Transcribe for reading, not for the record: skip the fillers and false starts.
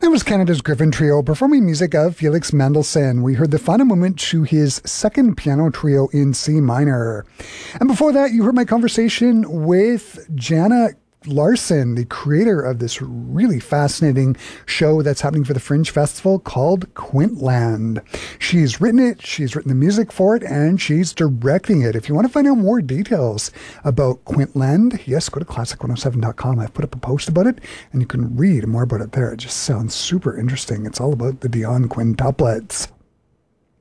It was Canada's Griffin Trio performing music of Felix Mendelssohn. We heard the final movement to his second piano trio in C minor. And before that, you heard my conversation with Jana Larson, the creator of this really fascinating show that's happening for the Fringe Festival called Quintland. She's written it, she's written the music for it, and she's directing it. If you want to find out more details about Quintland, yes, go to classic107.com. I've put up a post about it, and you can read more about it there. It just sounds super interesting. It's all about the Dion quintuplets.